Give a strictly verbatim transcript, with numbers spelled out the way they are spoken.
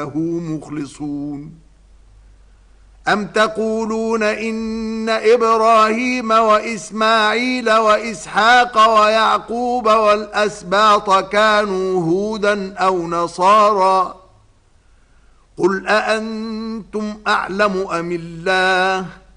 له مخلصون أم تقولون إن إبراهيم وإسماعيل وإسحاق ويعقوب والأسباط كانوا هودا أو نصارى قل أأنتم أعلم أم الله